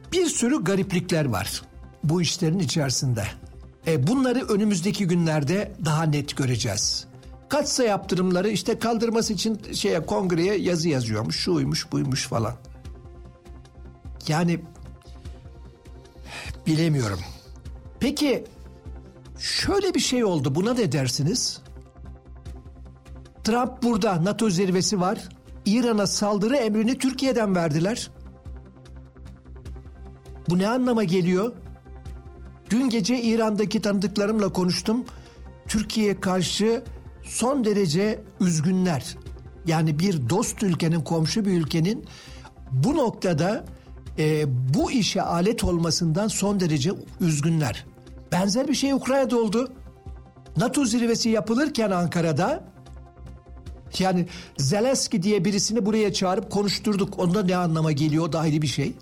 Bir sürü gariplikler var bu işlerin içerisinde. Bunları önümüzdeki günlerde daha net göreceğiz. Kaçsa yaptırımları işte kaldırması için kongreye yazı yazıyormuş, şuymuş, buymuş falan. Yani bilemiyorum. Peki şöyle bir şey oldu, buna ne dersiniz? Trump burada, NATO zirvesi var. İran'a saldırı emrini Türkiye'den verdiler. Bu ne anlama geliyor? Dün gece İran'daki tanıdıklarımla konuştum. Türkiye'ye karşı son derece üzgünler. Yani bir dost ülkenin, komşu bir ülkenin bu noktada bu işe alet olmasından son derece üzgünler. Benzer bir şey Ukrayna'da oldu. NATO zirvesi yapılırken Ankara'da, yani Zelenski diye birisini buraya çağırıp konuşturduk. Onda ne anlama geliyor, o da ayrı bir şey.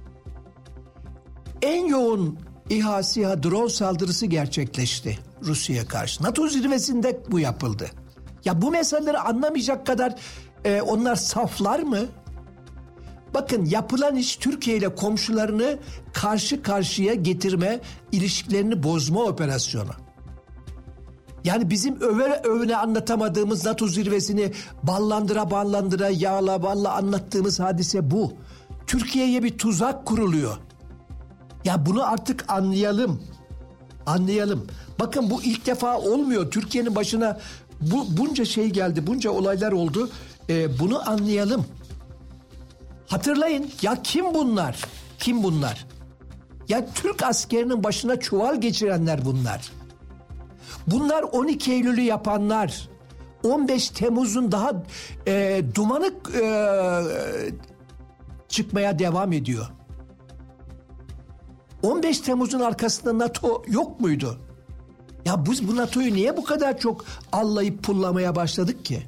En yoğun İHA, SİHA, drone saldırısı gerçekleşti Rusya'ya karşı. NATO zirvesinde bu yapıldı. Ya bu meseleleri anlamayacak kadar onlar saflar mı? Bakın, yapılan iş Türkiye ile komşularını karşı karşıya getirme, ilişkilerini bozma operasyonu. Yani bizim övene anlatamadığımız NATO zirvesini ballandıra yağla balla anlattığımız hadise bu. Türkiye'ye bir tuzak kuruluyor. Ya bunu artık anlayalım. Bakın, bu ilk defa olmuyor. Türkiye'nin başına bunca şey geldi, bunca olaylar oldu. Bunu anlayalım. Hatırlayın ya, kim bunlar? Ya Türk askerinin başına çuval geçirenler bunlar. Bunlar 12 Eylül'ü yapanlar. 15 Temmuz'un daha dumanı çıkmaya devam ediyor. 15 Temmuz'un arkasında NATO yok muydu? Ya biz bu NATO'yu niye bu kadar çok allayıp pullamaya başladık ki?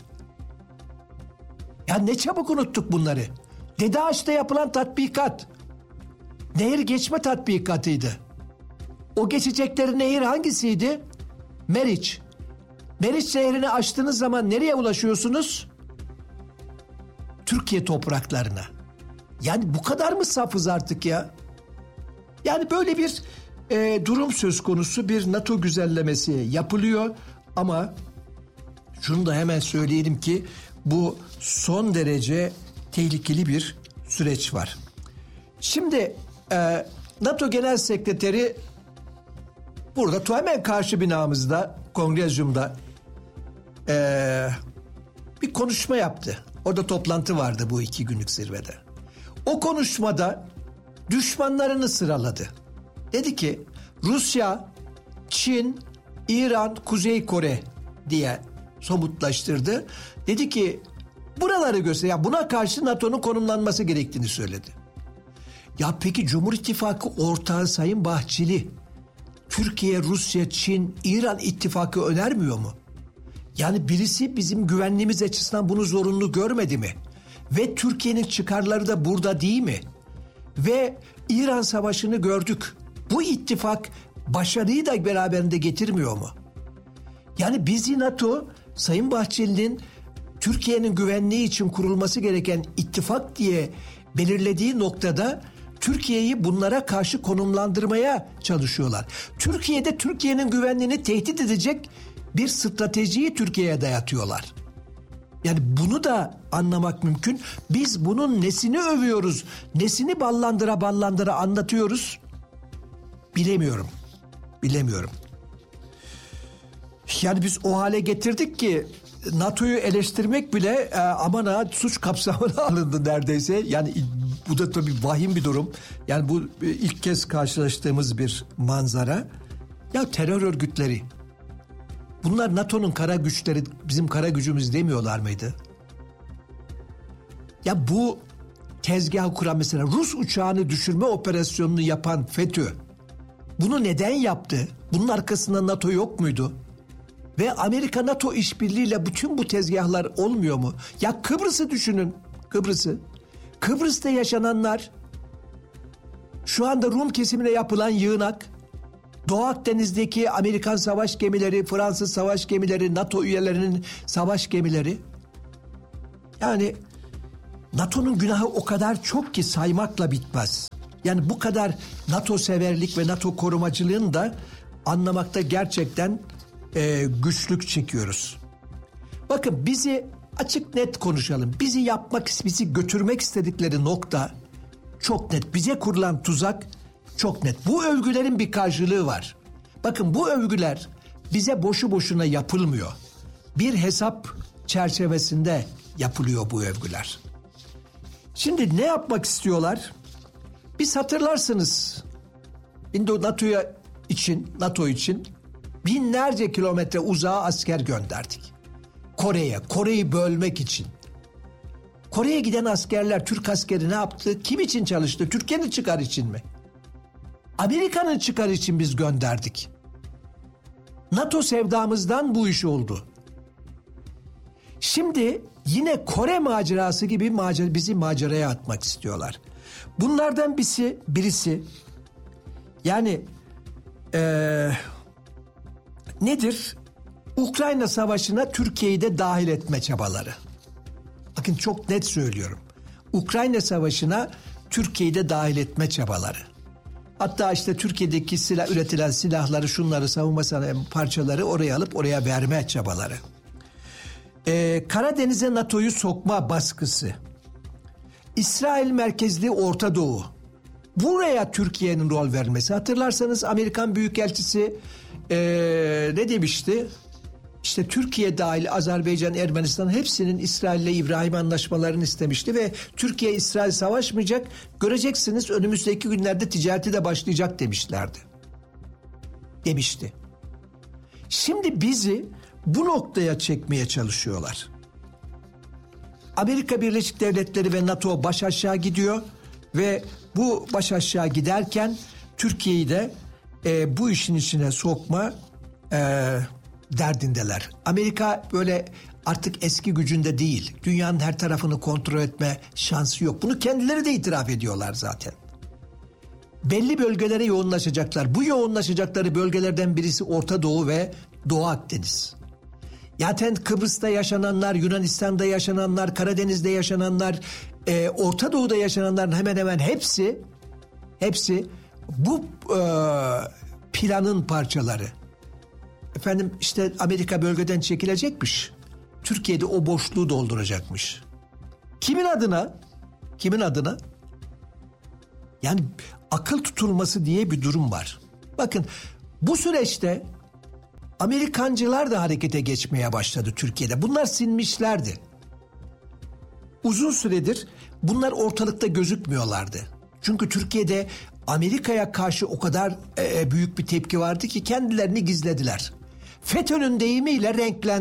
Ya ne çabuk unuttuk bunları. Dede Ağaç'ta yapılan tatbikat, nehir geçme tatbikatıydı. O geçecekleri nehir hangisiydi? Meriç. Meriç nehrini aştığınız zaman nereye ulaşıyorsunuz? Türkiye topraklarına. Yani bu kadar mı safız artık ya? Yani böyle bir durum söz konusu, bir NATO güzellemesi yapılıyor ama şunu da hemen söyleyelim ki bu son derece tehlikeli bir süreç var. Şimdi NATO Genel Sekreteri burada hemen karşı binamızda, Kongrezyum'da bir konuşma yaptı. Orada toplantı vardı bu 2 günlük zirvede. O konuşmada düşmanlarını sıraladı. Dedi ki Rusya, Çin, İran, Kuzey Kore diye somutlaştırdı. Dedi ki buraları göster. Ya buna karşı NATO'nun konumlanması gerektiğini söyledi. Ya peki Cumhur İttifakı ortağı Sayın Bahçeli, Türkiye, Rusya, Çin, İran ittifakı önermiyor mu? Yani birisi bizim güvenliğimiz açısından bunu zorunlu görmedi mi? Ve Türkiye'nin çıkarları da burada değil mi? Ve İran Savaşı'nı gördük. Bu ittifak başarıyı da beraberinde getirmiyor mu? Yani bizi NATO, Sayın Bahçeli'nin Türkiye'nin güvenliği için kurulması gereken ittifak diye belirlediği noktada Türkiye'yi bunlara karşı konumlandırmaya çalışıyorlar. Türkiye'de Türkiye'nin güvenliğini tehdit edecek bir stratejiyi Türkiye'ye dayatıyorlar. Yani bunu da anlamak mümkün. Biz bunun nesini övüyoruz, nesini ballandıra anlatıyoruz? Bilemiyorum. Yani biz o hale getirdik ki NATO'yu eleştirmek bile aman ha suç kapsamına alındı neredeyse. Yani bu da tabii vahim bir durum. Yani bu ilk kez karşılaştığımız bir manzara. Ya terör örgütleri, bunlar NATO'nun kara güçleri, bizim kara gücümüz demiyorlar mıydı? Ya bu tezgah kuran, mesela Rus uçağını düşürme operasyonunu yapan FETÖ, bunu neden yaptı? Bunun arkasında NATO yok muydu? Ve Amerika-NATO işbirliğiyle bütün bu tezgahlar olmuyor mu? Ya Kıbrıs'ı düşünün, Kıbrıs'ta yaşananlar, şu anda Rum kesimine yapılan yığınak, Doğu Akdeniz'deki Amerikan savaş gemileri, Fransız savaş gemileri, NATO üyelerinin savaş gemileri. Yani NATO'nun günahı o kadar çok ki saymakla bitmez. Yani bu kadar NATO severlik ve NATO korumacılığını da anlamakta gerçekten güçlük çekiyoruz. Bakın bizi açık net konuşalım. Bizi götürmek istedikleri nokta çok net. Bize kurulan tuzak çok net. Bu övgülerin bir karşılığı var. Bakın bu övgüler bize boşu boşuna yapılmıyor. Bir hesap çerçevesinde yapılıyor bu övgüler. Şimdi ne yapmak istiyorlar? Biz hatırlarsınız NATO için binlerce kilometre uzağa asker gönderdik. Kore'yi bölmek için. Kore'ye giden askerler, Türk askeri ne yaptı? Kim için çalıştı? Türkiye'nin çıkarı için mi? Amerika'nın çıkarı için biz gönderdik. NATO sevdamızdan bu iş oldu. Şimdi yine Kore macerası gibi bizi maceraya atmak istiyorlar. Bunlardan birisi yani nedir? Ukrayna Savaşı'na Türkiye'yi de dahil etme çabaları. Bakın çok net söylüyorum. Ukrayna Savaşı'na Türkiye'yi de dahil etme çabaları. Hatta işte Türkiye'deki üretilen silahları, şunları, savunma sanayi parçaları oraya alıp oraya verme çabaları. Karadeniz'e NATO'yu sokma baskısı. İsrail merkezli Orta Doğu. Buraya Türkiye'nin rol vermesi. Hatırlarsanız Amerikan Büyükelçisi ne demişti? İşte Türkiye dahil Azerbaycan, Ermenistan hepsinin İsrail'le İbrahim anlaşmalarını istemişti ve Türkiye İsrail savaşmayacak, göreceksiniz önümüzdeki günlerde ticareti de başlayacak demişti. Şimdi bizi bu noktaya çekmeye çalışıyorlar. Amerika Birleşik Devletleri ve NATO baş aşağı gidiyor ve bu baş aşağı giderken Türkiye'yi de bu işin içine sokma derdindeler. Amerika böyle artık eski gücünde değil. Dünyanın her tarafını kontrol etme şansı yok. Bunu kendileri de itiraf ediyorlar zaten. Belli bölgelere yoğunlaşacaklar. Bu yoğunlaşacakları bölgelerden birisi Orta Doğu ve Doğu Akdeniz. Zaten Kıbrıs'ta yaşananlar, Yunanistan'da yaşananlar, Karadeniz'de yaşananlar, Orta Doğu'da yaşananların hemen hemen hepsi bu planın parçaları. Efendim işte Amerika bölgeden çekilecekmiş. Türkiye'de o boşluğu dolduracakmış. Kimin adına? Yani akıl tutulması diye bir durum var. Bakın bu süreçte Amerikancılar da harekete geçmeye başladı Türkiye'de. Bunlar sinmişlerdi. Uzun süredir bunlar ortalıkta gözükmüyorlardı. Çünkü Türkiye'de Amerika'ya karşı o kadar büyük bir tepki vardı ki kendilerini gizlediler. FETÖ'nün deyimiyle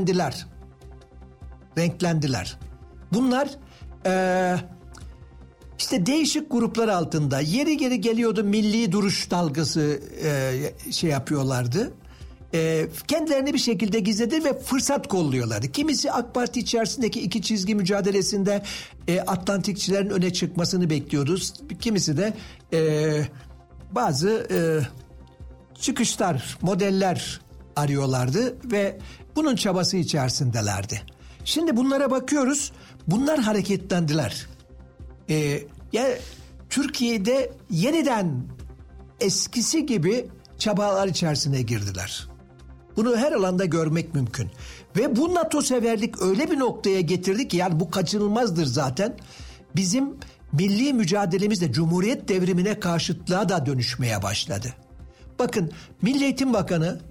renklendiler. Bunlar işte değişik gruplar altında yeri geri geliyordu, milli duruş dalgası yapıyorlardı. Kendilerini bir şekilde gizledi ve fırsat kolluyorlardı. Kimisi AK Parti içerisindeki iki çizgi mücadelesinde Atlantikçilerin öne çıkmasını bekliyordu. Kimisi de bazı çıkışlar, modeller arıyorlardı ve bunun çabası içerisindelerdi. Şimdi bunlara bakıyoruz. Bunlar hareketlendiler. Türkiye'de yeniden eskisi gibi çabalar içerisine girdiler. Bunu her alanda görmek mümkün. Ve bu NATO severlik öyle bir noktaya getirdi ki yani bu kaçınılmazdır zaten. Bizim milli mücadelemiz de Cumhuriyet devrimine karşıtlığa da dönüşmeye başladı. Bakın Milli Eğitim Bakanı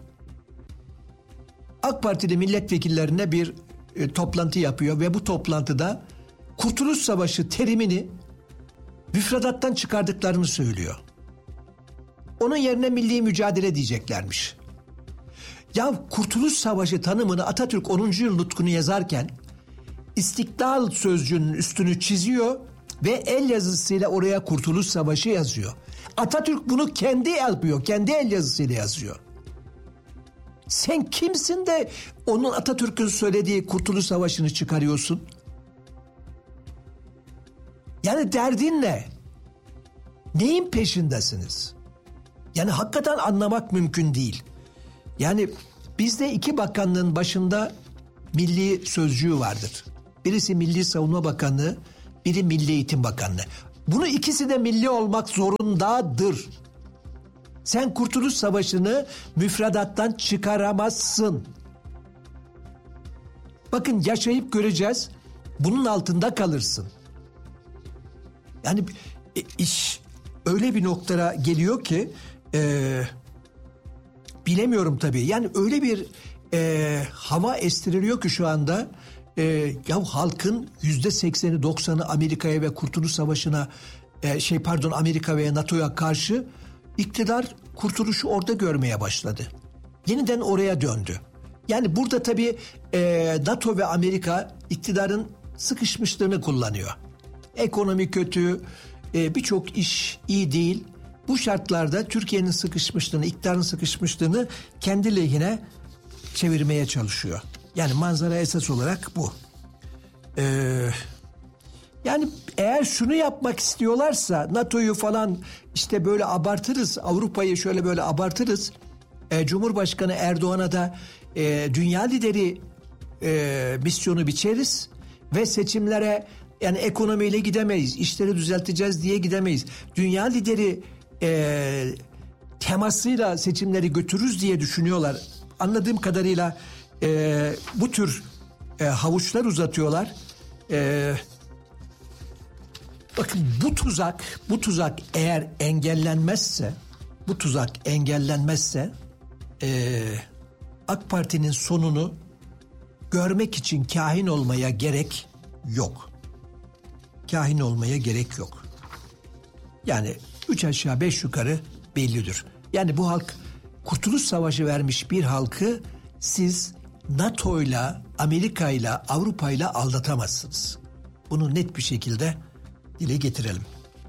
AK Partili milletvekillerine bir toplantı yapıyor ve bu toplantıda Kurtuluş Savaşı terimini müfredattan çıkardıklarını söylüyor. Onun yerine milli mücadele diyeceklermiş. Ya Kurtuluş Savaşı tanımını Atatürk 10. yıl nutkunu yazarken İstiklal sözcüğünün üstünü çiziyor ve el yazısıyla oraya Kurtuluş Savaşı yazıyor. Atatürk bunu kendi yapıyor, kendi el yazısıyla yazıyor. Sen kimsin de onun Atatürk'ün söylediği Kurtuluş Savaşı'nı çıkarıyorsun? Yani derdin ne? Neyin peşindesiniz? Yani hakikaten anlamak mümkün değil. Yani bizde iki bakanlığın başında milli sözcüğü vardır. Birisi Milli Savunma Bakanlığı, biri Milli Eğitim Bakanlığı. Bunu ikisi de milli olmak zorundadır. Sen Kurtuluş Savaşı'nı müfredattan çıkaramazsın. Bakın yaşayıp göreceğiz. Bunun altında kalırsın. Yani iş öyle bir noktaya geliyor ki bilemiyorum tabii. Yani öyle bir hava estiriliyor ki şu anda ya halkın %80'i 90'ı Amerika'ya ve Kurtuluş Savaşı'na Amerika ve NATO'ya karşı, iktidar kurtuluşu orada görmeye başladı. Yeniden oraya döndü. Yani burada tabii NATO ve Amerika iktidarın sıkışmışlığını kullanıyor. Ekonomi kötü, birçok iş iyi değil. Bu şartlarda Türkiye'nin sıkışmışlığını, iktidarın sıkışmışlığını kendi lehine çevirmeye çalışıyor. Yani manzara esas olarak bu. Yani eğer şunu yapmak istiyorlarsa NATO'yu falan işte böyle abartırız, Avrupa'yı şöyle böyle abartırız. Cumhurbaşkanı Erdoğan'a da dünya lideri misyonu biçeriz ve seçimlere yani ekonomiyle gidemeyiz, işleri düzelteceğiz diye gidemeyiz. Dünya lideri temasıyla seçimleri götürürüz diye düşünüyorlar. Anladığım kadarıyla bu tür havuçlar uzatıyorlar. Bakın bu tuzak eğer engellenmezse AK Parti'nin sonunu görmek için kahin olmaya gerek yok. Yani 3 aşağı 5 yukarı bellidir. Yani bu halk Kurtuluş Savaşı vermiş bir halkı siz NATO'yla, Amerika'yla, Avrupa'yla aldatamazsınız. Bunu net bir şekilde dile getirelim.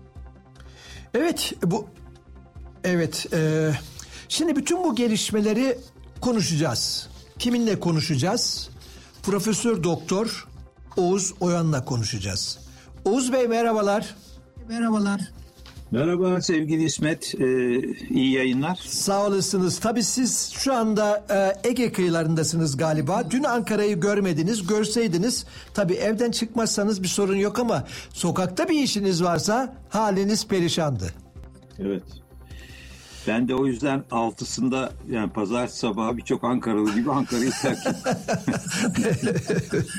Şimdi bütün bu gelişmeleri konuşacağız. Kiminle konuşacağız? Profesör Doktor Oğuz Oyan'la konuşacağız. Oğuz Bey merhabalar. Merhabalar. Merhaba sevgili İsmet, iyi yayınlar. Sağ olasınız. Tabii siz şu anda Ege kıyılarındasınız galiba. Dün Ankara'yı görmediniz, görseydiniz tabii evden çıkmazsanız bir sorun yok ama sokakta bir işiniz varsa haliniz perişandı. Evet. Ben de o yüzden 6'sında yani pazartesi sabahı birçok Ankaralı gibi Ankara'yı terk ettim.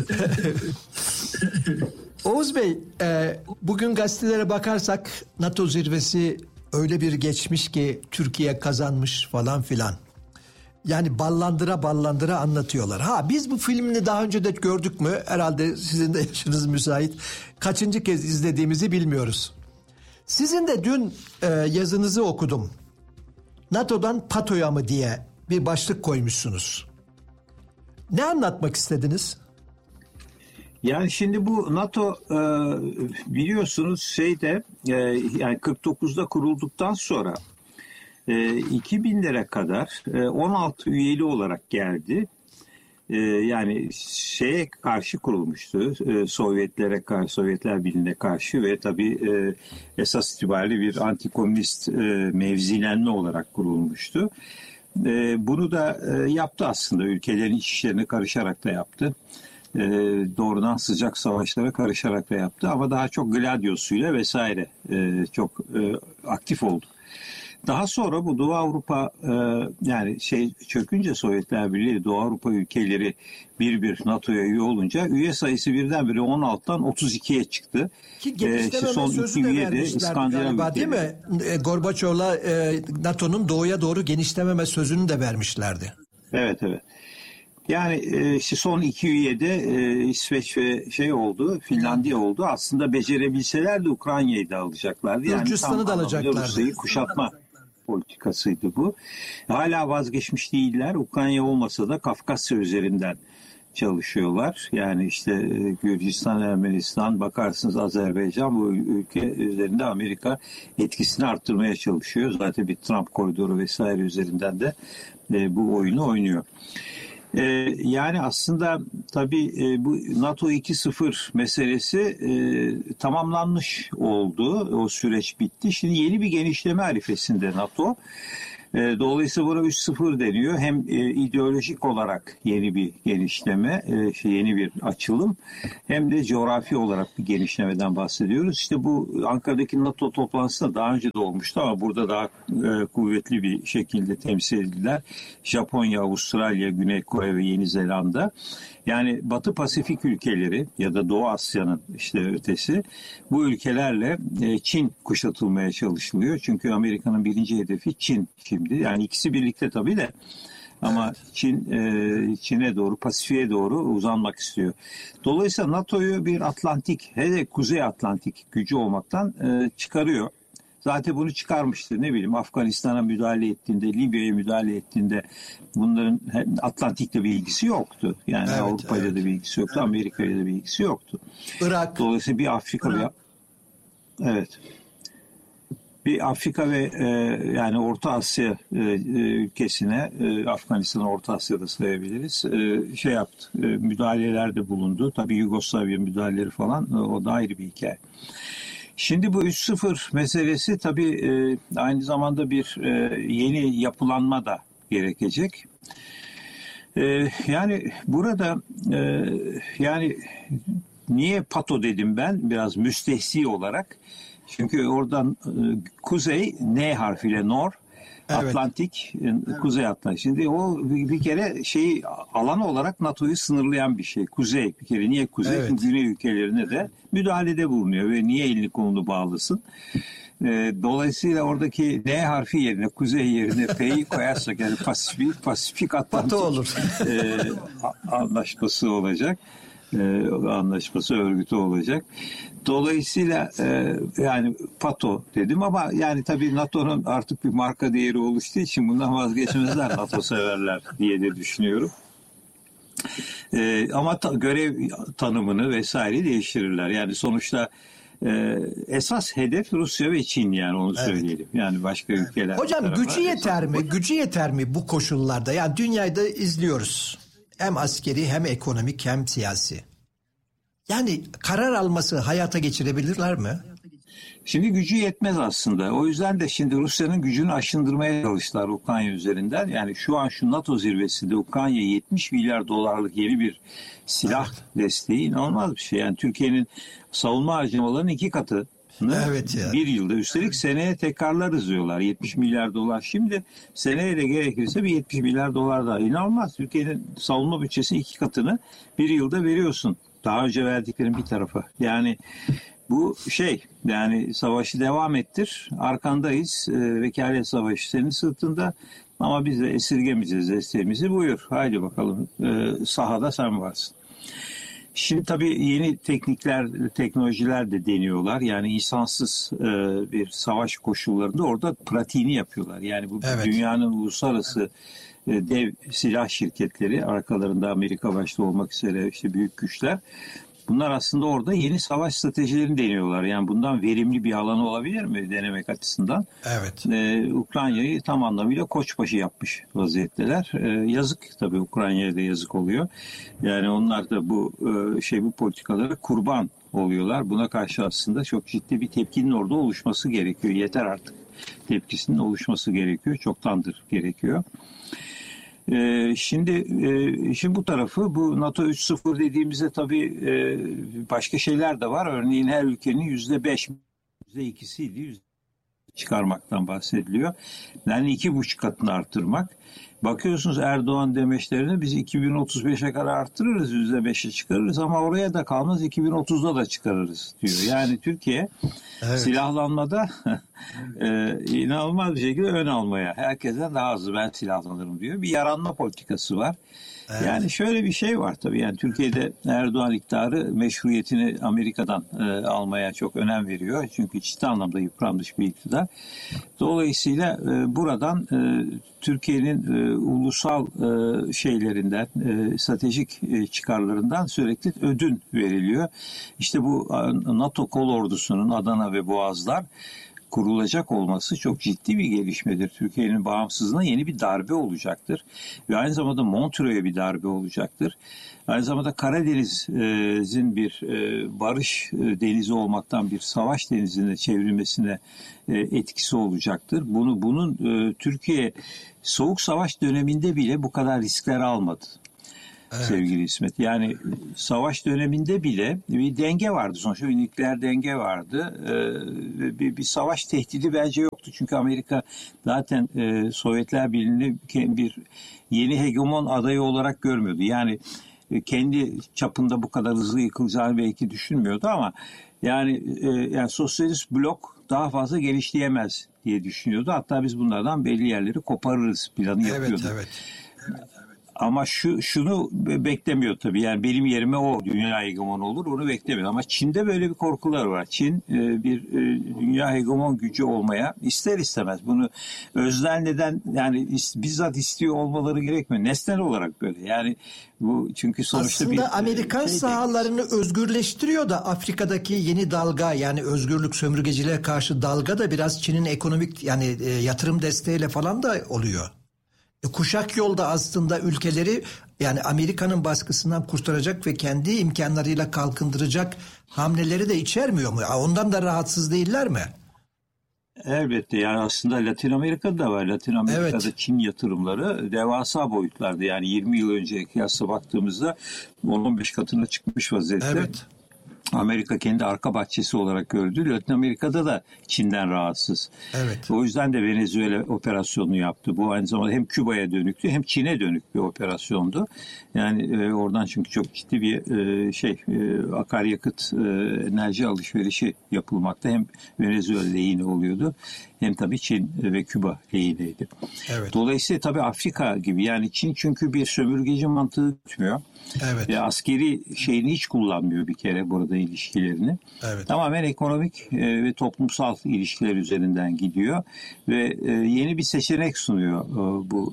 Oğuz Bey, bugün gazetelere bakarsak NATO zirvesi öyle bir geçmiş ki Türkiye kazanmış falan filan. Yani ballandıra anlatıyorlar. Biz bu filmini daha önce de gördük mü? Herhalde sizin de yaşınız müsait. Kaçıncı kez izlediğimizi bilmiyoruz. Sizin de dün yazınızı okudum. NATO'dan PATO'ya mı diye bir başlık koymuşsunuz. Ne anlatmak istediniz? Yani şimdi bu NATO biliyorsunuz yani 49'da kurulduktan sonra 2000'lere kadar 16 üyeli olarak geldi. Yani şeye karşı kurulmuştu, Sovyetler Birliği'ne karşı ve tabii esas itibariyle bir antikomünist mevzilenme olarak kurulmuştu. Bunu da yaptı aslında, ülkelerin iç işlerine karışarak da yaptı. Doğrudan sıcak savaşlara karışarak da yaptı ama daha çok gladyosuyla vesaire çok aktif oldu. Daha sonra bu Doğu Avrupa yani çökünce Sovyetler Birliği, Doğu Avrupa ülkeleri bir NATO'ya üye olunca üye sayısı birdenbire 16'dan 32'ye çıktı. Ki genişlememe sözü de vermişlerdi galiba değil mi? Gorbaçov'la NATO'nun doğuya doğru genişlememe sözünü de vermişlerdi. Evet. Yani son 2 üyede İsveç ve oldu, Finlandiya oldu. Aslında becerebilseler de Ukrayna'yı da alacaklardı. Yani Gürcistan'ı da alacaklardı. Rusya'yı kuşatma politikasıydı bu. Hala vazgeçmiş değiller. Ukrayna olmasa da Kafkasya üzerinden çalışıyorlar. Yani Gürcistan, Ermenistan, bakarsınız Azerbaycan, bu ülke üzerinde Amerika etkisini arttırmaya çalışıyor. Zaten bir Trump koridoru vesaire üzerinden de bu oyunu oynuyor. Yani aslında tabii bu NATO 2.0 meselesi tamamlanmış oldu. O süreç bitti. Şimdi yeni bir genişleme arifesinde NATO. Dolayısıyla buna 3.0 deniyor. Hem ideolojik olarak yeni bir genişleme, yeni bir açılım, hem de coğrafi olarak bir genişlemeden bahsediyoruz. İşte bu Ankara'daki NATO toplantısında daha önce de olmuştu ama burada daha kuvvetli bir şekilde temsil edildiler. Japonya, Avustralya, Güney Kore ve Yeni Zelanda. Yani Batı Pasifik ülkeleri ya da Doğu Asya'nın işte ötesi, bu ülkelerle Çin kuşatılmaya çalışılıyor. Çünkü Amerika'nın birinci hedefi Çin şimdi. Yani ikisi birlikte tabii de. Ama evet. Çin'e doğru, Pasifik'e doğru uzanmak istiyor. Dolayısıyla NATO'yu bir Atlantik, hele Kuzey Atlantik gücü olmaktan çıkarıyor. Zaten bunu çıkarmıştı. Ne bileyim, Afganistan'a müdahale ettiğinde, Libya'ya müdahale ettiğinde bunların Atlantik'le bir ilgisi yoktu. Yani evet, Avrupa'yla da bir ilgisi yoktu, evet. Amerika'yla da bir ilgisi yoktu. Irak. Dolayısıyla bir Afrika evet. Bir Afrika ve yani Orta Asya ülkesine, Afganistan'ı Orta Asya'da sayabiliriz, yaptı, müdahalelerde bulundu. Tabii Yugoslavya müdahaleleri falan, o da ayrı bir hikaye. Şimdi bu 3.0 meselesi tabii aynı zamanda bir yeni yapılanma da gerekecek. Yani burada yani niye pato dedim ben biraz müstehsi olarak? Çünkü oradan kuzey N harfiyle Nor, evet. Atlantik, Kuzey Atlantik. Şimdi o bir kere alan olarak NATO'yu sınırlayan bir şey. Kuzey bir kere. Niye kuzey? Evet. Çünkü güney ülkelerine de müdahalede bulunuyor ve niye elini kolunu bağlısın? Dolayısıyla oradaki N harfi yerine, kuzey yerine P'yi koyarsak yani Pasifik Atlantik olur. Anlaşması olacak. Anlaşması örgütü olacak. Dolayısıyla yani pato dedim ama yani tabii NATO'nun artık bir marka değeri oluştuğu için bundan vazgeçmezler NATO severler diye de düşünüyorum. Ama görev tanımını vesaire değiştirirler. Yani sonuçta esas hedef Rusya ve Çin, yani onu söyleyelim. Evet. Yani başka ülkeler. Hocam gücü yeter mi? Gücü yeter mi bu koşullarda? Yani dünyada izliyoruz. Hem askeri hem ekonomik hem siyasi. Yani karar alması hayata geçirebilirler mi? Şimdi gücü yetmez aslında. O yüzden de şimdi Rusya'nın gücünü aşındırmaya çalıştılar Ukrayna üzerinden. Yani şu an şu NATO zirvesinde Ukrayna 70 milyar dolarlık yeni bir silah desteği inanılmaz bir şey. Yani Türkiye'nin savunma harcamalarının 2 katı. Evet ya. Bir yılda, üstelik seneye tekrarlarız diyorlar. 70 milyar dolar. Şimdi seneye de gerekirse bir 70 milyar dolar daha. İnanılmaz. Türkiye'nin savunma bütçesi 2 katını bir yılda veriyorsun. Daha önce verdiklerin bir tarafa. Yani bu yani savaşı devam ettir. Arkandayız. Vekalet savaşı senin sırtında. Ama biz de esirgemeyeceğiz desteğimizi. Buyur. Haydi bakalım. Sahada sen varsın. Şimdi tabii yeni teknolojiler de deniyorlar. Yani insansız bir savaş koşullarında orada pratiğini yapıyorlar. Yani bu dünyanın uluslararası dev silah şirketleri, arkalarında Amerika başta olmak üzere işte büyük güçler. Bunlar aslında orada yeni savaş stratejilerini deniyorlar. Yani bundan verimli bir alan olabilir mi denemek açısından? Evet. Ukrayna'yı tam anlamıyla koçbaşı yapmış vaziyetteler. Yazık tabii, Ukrayna'ya da yazık oluyor. Yani onlar da bu politikalara kurban oluyorlar. Buna karşı aslında çok ciddi bir tepkinin orada oluşması gerekiyor. Yeter artık tepkisinin oluşması gerekiyor. Çoktandır gerekiyor. Şimdi işin bu tarafı, bu NATO 3.0 dediğimizde tabii başka şeyler de var. Örneğin her ülkenin %5, %2'siydi çıkarmaktan bahsediliyor. Yani 2,5 katını arttırmak. Bakıyorsunuz Erdoğan demeçlerine, biz 2035'e kadar arttırırız, %5'e çıkarırız ama oraya da kalmaz, 2030'da da çıkarırız diyor. Yani Türkiye silahlanmada inanılmaz bir şekilde ön almaya, herkesten daha hızlı ben silahlanırım diyor. Bir yaranma politikası var. Evet. Yani şöyle bir şey var tabii, yani Türkiye'de Erdoğan iktidarı meşruiyetini Amerika'dan almaya çok önem veriyor. Çünkü ciddi anlamda yıpranmış bir iktidar. Dolayısıyla buradan Türkiye'nin ulusal şeylerinden, stratejik çıkarlarından sürekli ödün veriliyor. İşte bu NATO kol ordusunun Adana ve Boğazlar kurulacak olması çok ciddi bir gelişmedir. Türkiye'nin bağımsızlığına yeni bir darbe olacaktır. Ve aynı zamanda Montreux'e bir darbe olacaktır. Aynı zamanda Karadeniz'in bir barış denizi olmaktan bir savaş denizine çevrilmesine etkisi olacaktır. Bunun Türkiye Soğuk Savaş döneminde bile bu kadar riskler almadı. Evet. Sevgili İsmet. Yani savaş döneminde bile bir denge vardı. Sonuçta bir nükleer denge vardı. Bir savaş tehdidi bence yoktu. Çünkü Amerika zaten Sovyetler Birliği'ni bir yeni hegemon adayı olarak görmüyordu. Yani kendi çapında bu kadar hızlı yıkılacağını belki düşünmüyordu ama yani sosyalist blok daha fazla genişleyemez diye düşünüyordu. Hatta biz bunlardan belli yerleri koparırız planı yapıyordu. Evet. Ama şunu beklemiyor tabii. Yani benim yerime o dünya hegemonu olur. Onu beklemiyor. Ama Çin'de böyle bir korkular var. Çin bir dünya hegemon gücü olmaya ister istemez. Bunu öznel neden yani bizzat istiyor olmaları gerekmiyor. Nesnel olarak böyle. Yani bu çünkü sonuçta aslında Amerikan sahalarını özgürleştiriyor da Afrika'daki yeni dalga yani özgürlük sömürgeciliğe karşı dalga da biraz Çin'in ekonomik yani yatırım desteğiyle falan da oluyor. Kuşak yolda aslında ülkeleri yani Amerika'nın baskısından kurtaracak ve kendi imkanlarıyla kalkındıracak hamleleri de içermiyor mu? Ondan da rahatsız değiller mi? Elbette yani aslında Latin Amerika'da da var. Latin Amerika'da evet. Çin yatırımları devasa boyutlarda. Yani 20 yıl önceye kıyasla baktığımızda 10-15 katına çıkmış vaziyette. Evet. Amerika kendi arka bahçesi olarak gördü. Latin Amerika'da da Çin'den rahatsız. Evet. O yüzden de Venezuela operasyonunu yaptı. Bu aynı zamanda hem Küba'ya dönüktü hem Çin'e dönük bir operasyondu. Yani oradan çünkü çok ciddi bir akaryakıt enerji alışverişi yapılmakta. Hem Venezuela lehine oluyordu hem tabii Çin ve Küba lehineydi. Evet. Dolayısıyla tabii Afrika gibi yani Çin çünkü bir sömürgeci mantığı tutmuyor. Evet. Askeri şeyini hiç kullanmıyor bir kere burada ilişkilerini. Evet. Tamamen ekonomik ve toplumsal ilişkiler üzerinden gidiyor ve yeni bir seçenek sunuyor bu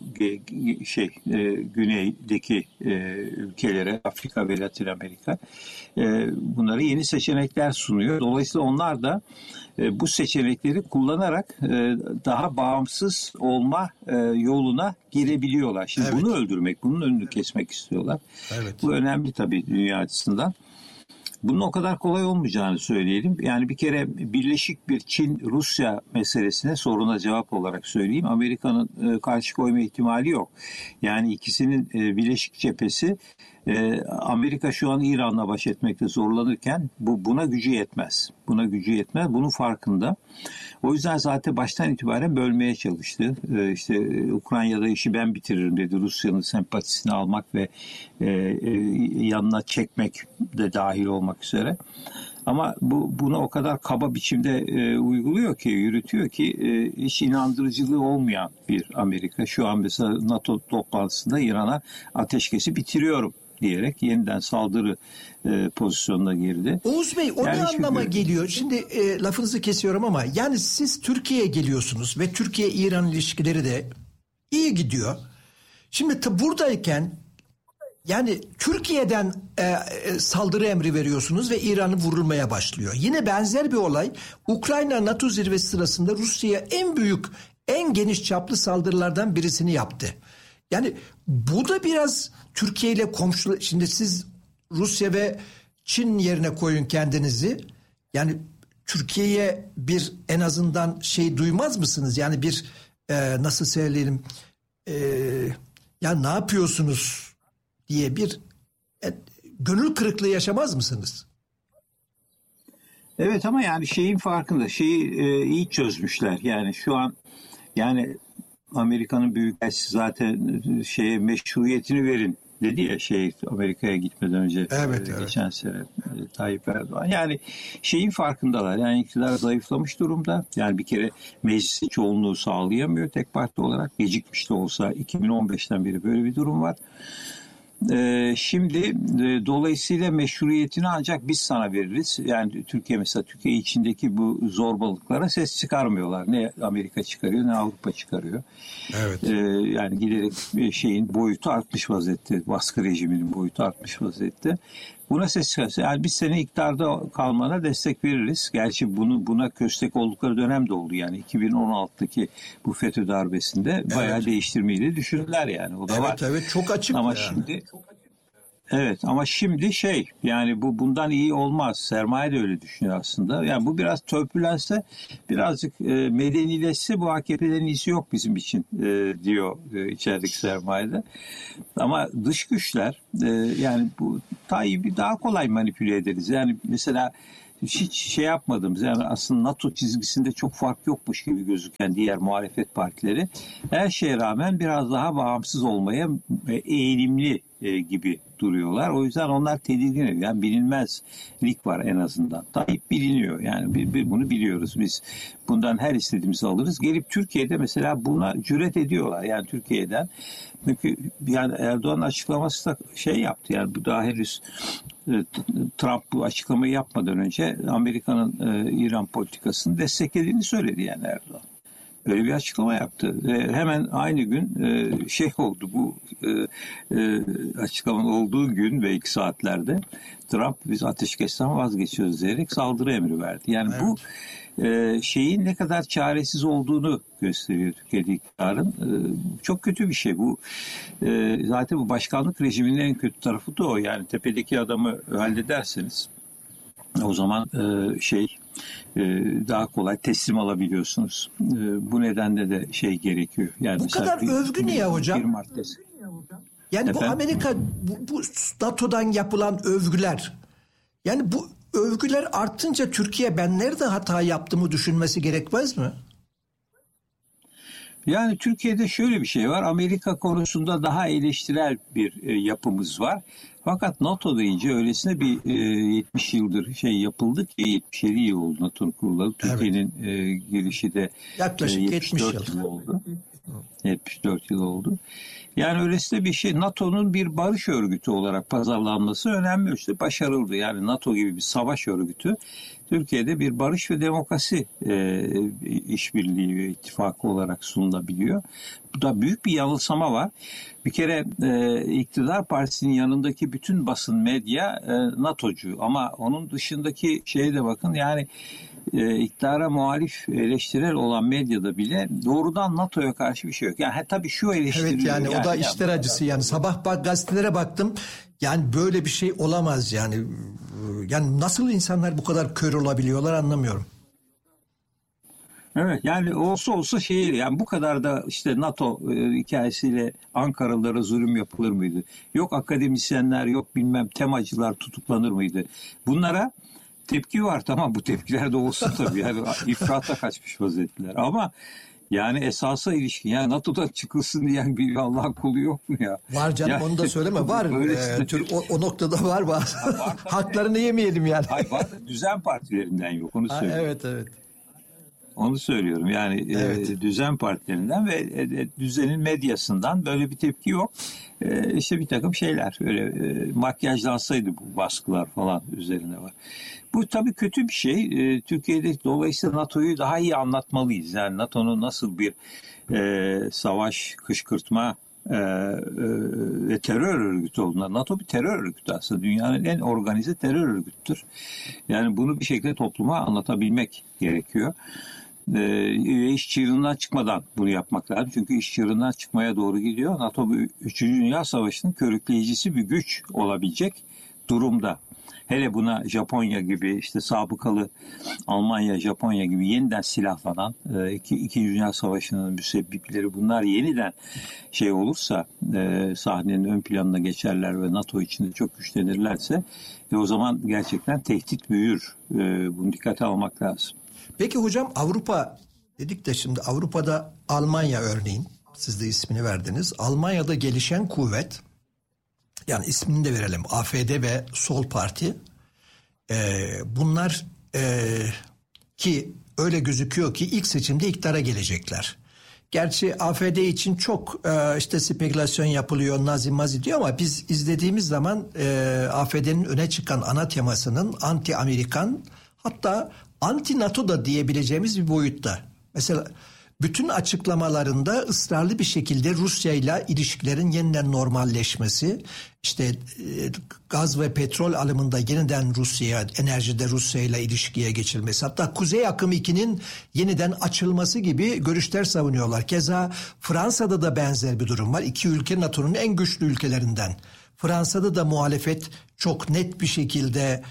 güneydeki ülkelere, Afrika ve Latin Amerika. Bunlara yeni seçenekler sunuyor. Dolayısıyla onlar da bu seçenekleri kullanarak daha bağımsız olma yoluna girebiliyorlar. Şimdi evet. Bunu öldürmek, bunun önünü kesmek istiyorlar. Evet. Bu önemli tabii dünya açısından. Bunun o kadar kolay olmayacağını söyleyelim. Yani bir kere birleşik bir Çin-Rusya meselesine soruna cevap olarak söyleyeyim. Amerika'nın karşı koyma ihtimali yok. Yani ikisinin birleşik cephesi Amerika şu an İran'la baş etmekte zorlanırken buna gücü yetmez. Bunun farkında. O yüzden zaten baştan itibaren bölmeye çalıştı. İşte Ukrayna'da işi ben bitiririm dedi. Rusya'nın sempatisini almak ve yanına çekmek de dahil olmak üzere. Ama bunu o kadar kaba biçimde uyguluyor ki, yürütüyor ki hiç inandırıcılığı olmayan bir Amerika. Şu an mesela NATO toplantısında İran'a ateşkesi bitiriyorum diyerek yeniden saldırı pozisyonuna girdi. Oğuz Bey o ne anlama geliyor? Şimdi lafınızı kesiyorum ama yani siz Türkiye'ye geliyorsunuz ve Türkiye-İran ilişkileri de iyi gidiyor. Şimdi buradayken yani Türkiye'den saldırı emri veriyorsunuz ve İran'ı vurulmaya başlıyor. Yine benzer bir olay Ukrayna NATO zirvesi sırasında Rusya'ya en büyük, en geniş çaplı saldırılardan birisini yaptı. Yani bu da biraz Türkiye ile komşu. Şimdi siz Rusya ve Çin yerine koyun kendinizi. Yani Türkiye'ye bir en azından duymaz mısınız? Yani bir nasıl söyleyelim ya ne yapıyorsunuz diye bir gönül kırıklığı yaşamaz mısınız? Evet ama yani şeyin farkında. İyi çözmüşler. Yani şu an yani Amerika'nın büyükelçisi zaten meşruiyetini verin dedi ya Amerika'ya gitmeden önce geçen sene Tayyip Erdoğan. Yani şeyin farkındalar. Yani iktidar zayıflamış durumda. Yani bir kere meclisin çoğunluğu sağlayamıyor tek parti olarak. Gecikmiş de olsa 2015'ten beri böyle bir durum var. Şimdi dolayısıyla meşruiyetini ancak biz sana veririz. Yani Türkiye içindeki bu zorbalıklara ses çıkarmıyorlar. Ne Amerika çıkarıyor ne Avrupa çıkarıyor. Evet. Yani giderek boyutu artmış vaziyette. Baskı rejiminin boyutu artmış vaziyette. Buna ses, yani biz seni iktidarda kalmana destek veririz. Gerçi buna köstek oldukları dönem de oldu. Yani 2016'daki bu FETÖ darbesinde bayağı değiştirmeyi de düşündüler yani. O da var. Evet, çok açık. Ama yani. şimdi ama şimdi yani bundan iyi olmaz. Sermaye de öyle düşünüyor aslında. Yani bu biraz törpülense, birazcık medenileşse bu AKP'lerin iyisi yok bizim için diyor içerideki sermayede. Ama dış güçler yani bu Tayyip'i daha kolay manipüle ederiz. Yani mesela hiç şey yapmadım. Yani aslında NATO çizgisinde çok fark yokmuş gibi gözüken diğer muhalefet partileri her şeye rağmen biraz daha bağımsız olmaya eğilimli gibi duruyorlar. O yüzden onlar tedirgin. Yani bilinmezlik var en azından. Tayyip biliniyor. Yani bunu biliyoruz biz. Bundan her istediğimizi alırız. Gelip Türkiye'de mesela buna cüret ediyorlar. Yani Türkiye'den. Çünkü yani Erdoğan açıklaması da yaptı. Yani bu daha henüz Trump bu açıklamayı yapmadan önce Amerika'nın İran politikasını desteklediğini söyledi yani Erdoğan. Böyle bir açıklama yaptı. Hemen aynı gün oldu bu açıklamanın olduğu gün ve 2 saatlerde Trump biz ateşkesten vazgeçiyoruz diyerek saldırı emri verdi. Yani bu şeyin ne kadar çaresiz olduğunu gösteriyor Türkiye'de iktidarın. Çok kötü bir şey bu. Zaten bu başkanlık rejiminin en kötü tarafı da o. Yani tepedeki adamı hallederseniz o zaman daha kolay teslim alabiliyorsunuz. Bu nedenle de gerekiyor. Yani bu kadar övgü niye hocam? Yani efendim? Bu Amerika, bu NATO'dan yapılan övgüler, yani bu övgüler artınca Türkiye ben nerede hata yaptığımı düşünmesi gerekmez mi? Yani Türkiye'de şöyle bir şey var. Amerika konusunda daha eleştirel bir yapımız var. Fakat NATO deyince öylesine bir 70 yıldır yapıldı ki 77 yıl oldu NATO'nun kurulalı. Türkiye'nin girişi de yaklaşık 74 yıl oldu. 74 yıl oldu. Yani öylesine bir şey, NATO'nun bir barış örgütü olarak pazarlanması önemli. İşte başarıldı. Yani NATO gibi bir savaş örgütü Türkiye'de bir barış ve demokrasi işbirliği ve ittifakı olarak sunulabiliyor. Bu da büyük bir yanılsama var. Bir kere iktidar partisinin yanındaki bütün basın, medya NATO'cu, ama onun dışındaki şeye de bakın, yani iktidara muhalif, eleştirel olan medyada bile doğrudan NATO'ya karşı bir şey yok. Yani tabii şu eleştiriliyor. Evet, yani o da işler acısı. Yani sabah gazetelere baktım. Yani böyle bir şey olamaz yani. Yani nasıl insanlar bu kadar kör olabiliyorlar anlamıyorum. Evet, yani olsa yani bu kadar da işte NATO hikayesiyle Ankaralılara zulüm yapılır mıydı? Yok akademisyenler, yok bilmem temacılar tutuklanır mıydı? Bunlara tepki var, tamam, bu tepkiler de olsun tabii. Yani ifrata kaçmış vaziyetler ama yani esasa ilişkin, yani NATO'dan çıkılsın diyen bir Allah'ın kulu yok mu ya? Var canım, yani, onu da söyleme, var. O noktada var. Haklarını yemeyelim yani. Hayır, var. Düzen partilerinden yok, onu söylüyorum. Evet. Onu söylüyorum yani, düzen partilerinden ve düzenin medyasından böyle bir tepki yok. İşte bir takım şeyler öyle makyajlansaydı bu baskılar falan üzerine var. Bu tabii kötü bir şey. Türkiye'de dolayısıyla NATO'yu daha iyi anlatmalıyız. Yani NATO'nun nasıl bir savaş, kışkırtma ve terör örgütü olduğunda, NATO bir terör örgütü aslında, dünyanın en organize terör örgütüdür. Yani bunu bir şekilde topluma anlatabilmek gerekiyor. İş çığırından çıkmadan bunu yapmak lazım. Çünkü iş çığırından çıkmaya doğru gidiyor. NATO 3. Dünya Savaşı'nın körükleyicisi bir güç olabilecek durumda. Hele buna Japonya gibi, işte sabıkalı Almanya, Japonya gibi yeniden silahlanan, 2. Dünya Savaşı'nın müsebbipleri bunlar yeniden olursa, sahnenin ön planına geçerler ve NATO içinde çok güçlenirlerse o zaman gerçekten tehdit büyür. Bunu dikkate almak lazım. Peki hocam, Avrupa dedik de şimdi Avrupa'da Almanya örneğin, siz de ismini verdiniz. Almanya'da gelişen kuvvet, yani ismini de verelim, AfD ve Sol Parti, bunlar ki öyle gözüküyor ki ilk seçimde iktidara gelecekler. Gerçi AfD için çok işte spekülasyon yapılıyor, nazi mazi diyor, ama biz izlediğimiz zaman AfD'nin öne çıkan ana temasının anti-Amerikan, hatta anti-NATO da diyebileceğimiz bir boyutta. Mesela bütün açıklamalarında ısrarlı bir şekilde Rusya ile ilişkilerin yeniden normalleşmesi, işte gaz ve petrol alımında yeniden Rusya'ya, enerjide Rusya ile ilişkiye geçilmesi, hatta Kuzey Akım 2'nin yeniden açılması gibi görüşler savunuyorlar. Keza Fransa'da da benzer bir durum var. İki ülke NATO'nun en güçlü ülkelerinden. Fransa'da da muhalefet çok net bir şekilde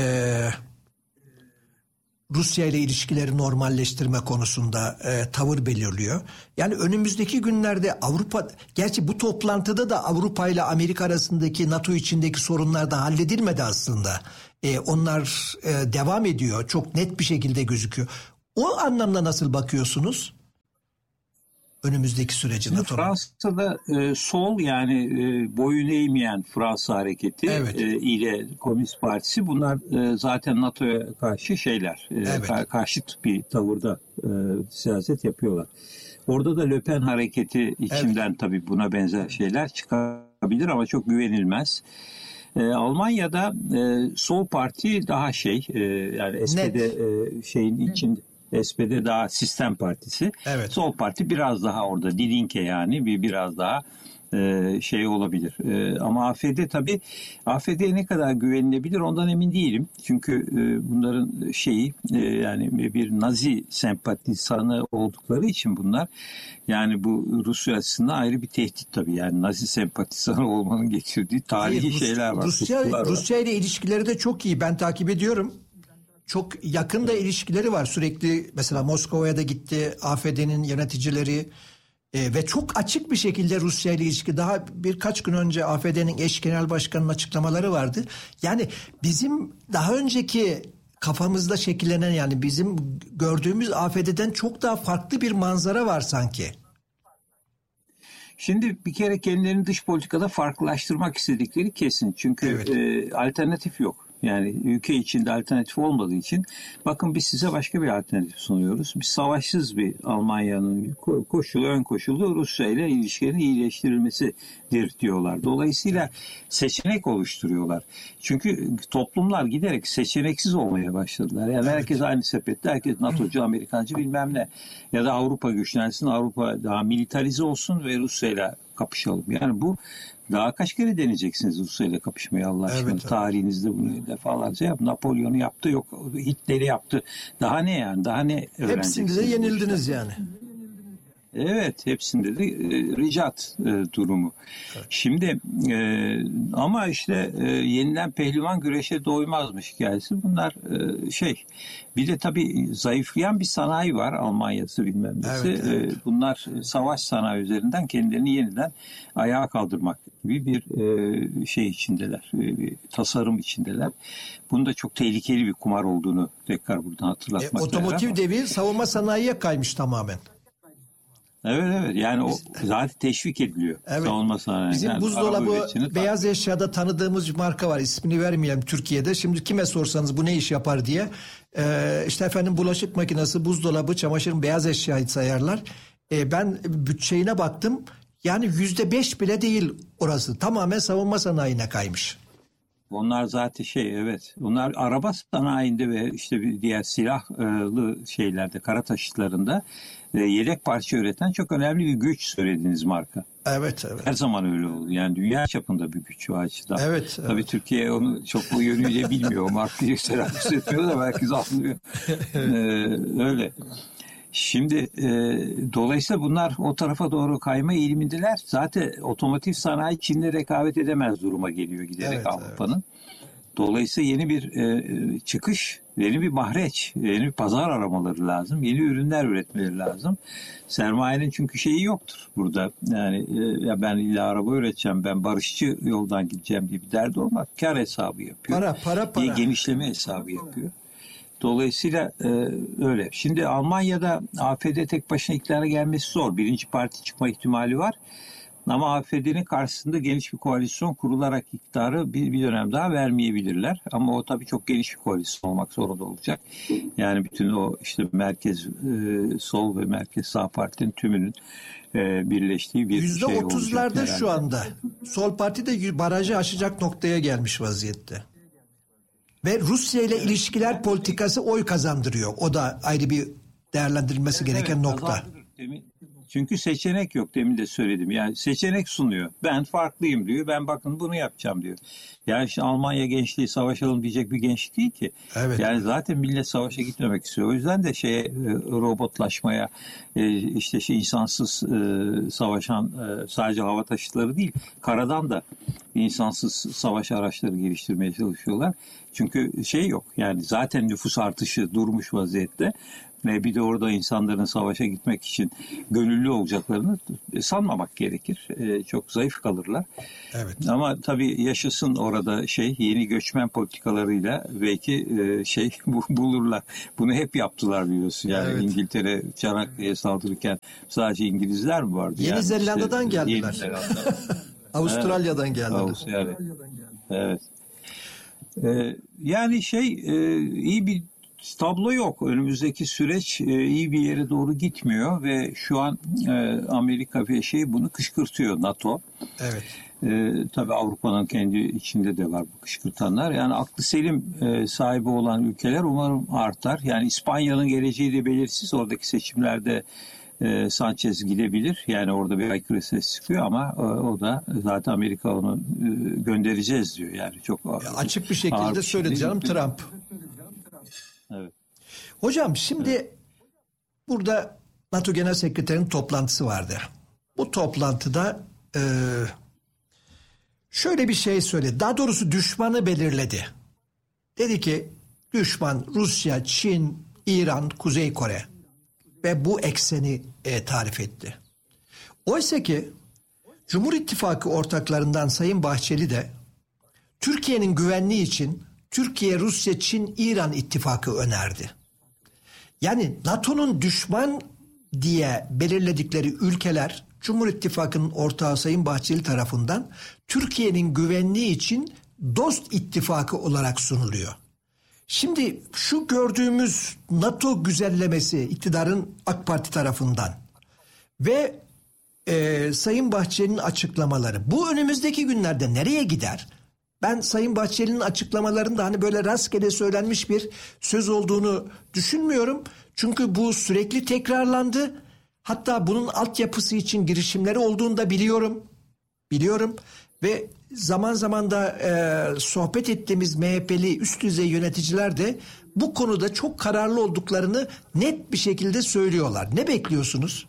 Rusya ile ilişkileri normalleştirme konusunda tavır belirliyor. Yani önümüzdeki günlerde Avrupa, gerçi bu toplantıda da Avrupa ile Amerika arasındaki NATO içindeki sorunlar da halledilmedi aslında. Onlar devam ediyor. Çok net bir şekilde gözüküyor. O anlamda nasıl bakıyorsunuz? Önümüzdeki süreci NATO'nun. Fransa'da sol, yani boyun eğmeyen Fransa hareketi, evet, ile Komünist Partisi, bunlar zaten NATO'ya karşı şeyler, evet, karşıt bir tavırda siyaset yapıyorlar. Orada da Le Pen hareketi içinden, evet, tabii buna benzer şeyler çıkabilir ama çok güvenilmez. Almanya'da sol parti daha yani SPD şeyin içinde. SPD daha sistem partisi. Evet. Sol parti biraz daha orada Die Linke, yani biraz daha olabilir. Ama AfD tabii, AfD ne kadar güvenilebilir ondan emin değilim. Çünkü bunların yani bir Nazi sempatizanı oldukları için bunlar, yani bu Rusya açısından ayrı bir tehdit tabii. Yani Nazi sempatizanı olmanın getirdiği tarihi şeyler var. Rusya ile ilişkileri de çok iyi. Ben takip ediyorum. Çok yakın da ilişkileri var. Sürekli mesela Moskova'ya da gitti AfD'nin yöneticileri ve çok açık bir şekilde Rusya ile ilişki. Daha birkaç gün önce AfD'nin eş genel başkanının açıklamaları vardı. Yani bizim daha önceki kafamızda şekillenen, yani bizim gördüğümüz AfD'den çok daha farklı bir manzara var sanki. Şimdi bir kere kendilerini dış politikada farklılaştırmak istedikleri kesin. Çünkü evet, alternatif yok. Yani ülke içinde alternatif olmadığı için, bakın biz size başka bir alternatif sunuyoruz. Biz savaşsız bir Almanya'nın ön koşulu Rusya ile ilişkilerin iyileştirilmesidir diyorlar. Dolayısıyla seçenek oluşturuyorlar. Çünkü toplumlar giderek seçeneksiz olmaya başladılar. Yani evet, herkes aynı sepette, herkes NATO'cu, Amerikancı bilmem ne. Ya da Avrupa güçlensin, Avrupa daha militarize olsun ve Rusya ile kapışalım. Yani bu, daha kaç kere deneyeceksiniz Rusya ile kapışmayı Allah aşkına? Evet, tarihinizde bunu defalarca yaptı. Napolyon'u yaptı, yok Hitler'i yaptı. Daha ne yani? Daha ne öğreneceksiniz? Hepsinde de yenildiniz yani. Evet, hepsinde de ricat durumu. Evet. Şimdi ama işte yenilen pehlivan güreşe doymazmış hikayesi. Bunlar bir de tabii zayıflayan bir sanayi var Almanya'sı bilmem nesi. Evet, evet. Bunlar savaş sanayi üzerinden kendilerini yeniden ayağa kaldırmak gibi bir içindeler. Bir tasarım içindeler. Bunun da çok tehlikeli bir kumar olduğunu tekrar buradan hatırlatmak lazım. Otomotiv devi savunma sanayiye kaymış tamamen. Evet, yani o zaten teşvik ediliyor. Evet. Savunma sanayi. Bizim yani buzdolabı, beyaz eşyada tanıdığımız bir marka var. İsmini vermeyelim Türkiye'de. Şimdi kime sorsanız bu ne iş yapar diye. İşte efendim bulaşık makinesi, buzdolabı, çamaşır, beyaz eşyayı sayarlar. Ben bütçeğine baktım. Yani %5 bile değil orası. Tamamen savunma sanayine kaymış. Onlar zaten evet. Bunlar araba sanayinde ve işte bir diğer silahlı şeylerde, kara taşıtlarında yedek parça üreten çok önemli bir güç, söylediğiniz marka. Evet. Her zaman öyle oldu. Yani dünya çapında bir güç o açıdan. Evet. Tabii Türkiye onu çok bu yönüyle bilmiyor. O markayı telaffuz etmiyor da herkes anlıyor. Öyle. Şimdi dolayısıyla bunlar o tarafa doğru kayma eğilimindeler. Zaten otomotiv sanayi Çin'le rekabet edemez duruma geliyor giderek Avrupa'nın. Evet. Dolayısıyla yeni bir çıkış, yeni bir mahreç, yeni bir pazar aramaları lazım. Yeni ürünler üretmeleri lazım. Sermayenin çünkü şeyi yoktur burada. Yani ya ben illa araba üreteceğim, ben barışçı yoldan gideceğim gibi bir derdi olmaz. Kar hesabı yapıyor. Para. Genişleme hesabı yapıyor. Dolayısıyla öyle. Şimdi Almanya'da AfD tek başına iktidara gelmesi zor. Birinci parti çıkma ihtimali var. Ama AfD'nin karşısında geniş bir koalisyon kurularak iktidarı bir dönem daha vermeyebilirler. Ama o tabii çok geniş bir koalisyon olmak zorunda olacak. Yani bütün o işte merkez sol ve merkez sağ partinin tümünün birleştiği bir şey olacak. %30'larda şu anda. Sol parti de barajı aşacak noktaya gelmiş vaziyette. Ve Rusya ile ilişkiler politikası oy kazandırıyor. O da ayrı bir değerlendirilmesi gereken nokta. Çünkü seçenek yok, demin de söyledim. Yani seçenek sunuyor. Ben farklıyım diyor. Ben bakın bunu yapacağım diyor. Yani işte Almanya gençliği savaşalım diyecek bir gençlik değil ki. Evet. Yani zaten millet savaşa gitmemek istiyor. O yüzden de robotlaşmaya, işte insansız savaşan sadece hava taşıtları değil, karadan da insansız savaş araçları geliştirmeye çalışıyorlar. Çünkü yok, yani zaten nüfus artışı durmuş vaziyette. Ve bir de orada insanların savaşa gitmek için gönüllü olacaklarını sanmamak gerekir. Çok zayıf kalırlar. Evet. Ama tabii yaşasın orada yeni göçmen politikalarıyla belki bulurlar. Bunu hep yaptılar biliyorsun. Yani evet. İngiltere Çanakkale'ye saldırırken sadece İngilizler mi vardı? Yeni Zelanda'dan geldiler. Avustralya'dan geldiler. Avustralya. Evet. Yani iyi bir tablo yok. Önümüzdeki süreç iyi bir yere doğru gitmiyor ve şu an Amerika ve bunu kışkırtıyor, NATO. Evet. Tabii Avrupa'nın kendi içinde de var bu kışkırtanlar. Yani aklı selim sahibi olan ülkeler umarım artar. Yani İspanya'nın geleceği de belirsiz. Oradaki seçimlerde Sanchez gidebilir. Yani orada bir aykırı ses çıkıyor ama o da zaten Amerika onu göndereceğiz diyor. Yani çok açık bir şekilde söyledi canım Trump. Evet. Hocam şimdi burada NATO Genel Sekreterinin toplantısı vardı. Bu toplantıda şöyle bir şey söyledi. Daha doğrusu düşmanı belirledi. Dedi ki düşman Rusya, Çin, İran, Kuzey Kore ve bu ekseni tarif etti. Oysa ki Cumhur İttifakı ortaklarından Sayın Bahçeli de Türkiye'nin güvenliği için Türkiye, Rusya, Çin, İran ittifakı önerdi. Yani NATO'nun düşman diye belirledikleri ülkeler Cumhur İttifakı'nın ortağı Sayın Bahçeli tarafından Türkiye'nin güvenliği için dost ittifakı olarak sunuluyor. Şimdi şu gördüğümüz NATO güzellemesi iktidarın AK Parti tarafından ve Sayın Bahçeli'nin açıklamaları bu önümüzdeki günlerde nereye gider? Ben Sayın Bahçeli'nin açıklamalarında hani böyle rastgele söylenmiş bir söz olduğunu düşünmüyorum. Çünkü bu sürekli tekrarlandı. Hatta bunun altyapısı için girişimleri olduğunu da biliyorum. Ve zaman zaman da sohbet ettiğimiz MHP'li üst düzey yöneticiler de bu konuda çok kararlı olduklarını net bir şekilde söylüyorlar. Ne bekliyorsunuz?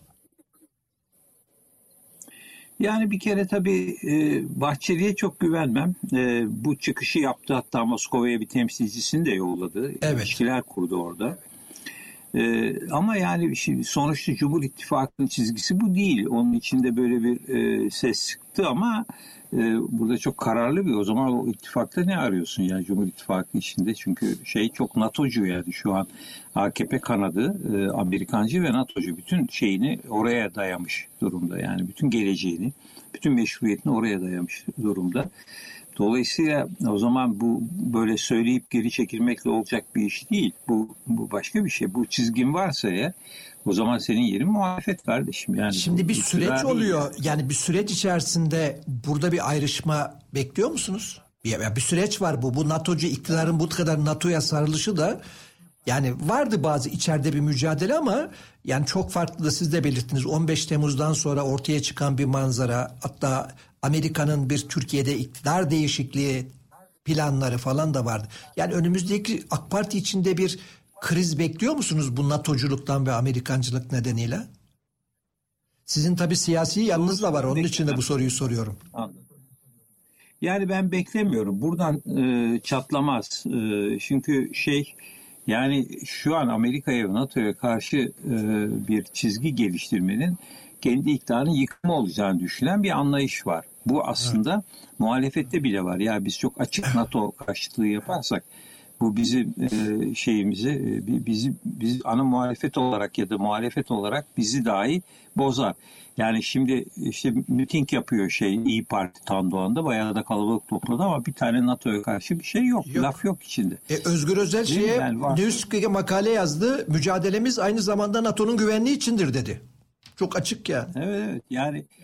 Yani bir kere tabii Bahçeli'ye çok güvenmem. Bu çıkışı yaptı, hatta Moskova'ya bir temsilcisini de yolladı. Evet. İlişkiler kurdu orada. Ama yani şimdi sonuçta Cumhur İttifakı'nın çizgisi bu değil. Onun içinde böyle bir ses çıktı ama burada çok kararlı o zaman o ittifakta ne arıyorsun yani Cumhur İttifakı içinde? Çünkü çok NATO'cu yani şu an AKP kanadı Amerikancı ve NATO'cu bütün şeyini oraya dayamış durumda. Yani bütün geleceğini, bütün meşruiyetini oraya dayamış durumda. Dolayısıyla o zaman bu böyle söyleyip geri çekilmekle olacak bir iş değil. Bu başka bir şey. Bu çizgin varsa ya o zaman senin yerin muhalefet kardeşim. Yani şimdi bir süreç oluyor. Yani bir süreç içerisinde burada bir ayrışma bekliyor musunuz? Bir süreç var bu. Bu NATO'cu iktidarın bu kadar NATO'ya sarılışı da yani vardı bazı içeride bir mücadele ama yani çok farklı da siz de belirttiniz. 15 Temmuz'dan sonra ortaya çıkan bir manzara, hatta Amerika'nın bir Türkiye'de iktidar değişikliği planları falan da vardı. Yani önümüzdeki AK Parti içinde bir kriz bekliyor musunuz bu NATO'culuktan ve Amerikancılık nedeniyle? Sizin tabii siyasi yanınız da var. Onun için de bu soruyu soruyorum. Anladım. Yani ben beklemiyorum. Buradan çatlamaz. Çünkü yani şu an Amerika'ya ve NATO'ya karşı bir çizgi geliştirmenin kendi iktidarının yıkımı olacağını düşünen bir anlayış var. Bu aslında muhalefette bile var. Ya biz çok açık NATO karşıtlığı yaparsak bu bizim biz ana muhalefet olarak ya da muhalefet olarak bizi dahi bozar. Yani şimdi miting yapıyor İYİ Parti Tandoğan'da bayağı da kalabalık topladı ama bir tane NATO'ya karşı bir şey yok. Laf yok içinde. Özgür Özel Newsweek'e makale yazdı. Mücadelemiz aynı zamanda NATO'nun güvenliği içindir dedi. Çok açık ya. Evet yani